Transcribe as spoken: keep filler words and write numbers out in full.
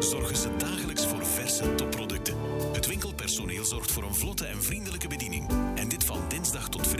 zorgen ze dagelijks voor verse topproducten. Het winkelpersoneel zorgt voor een vlotte en vriendelijke bediening. En dit van dinsdag tot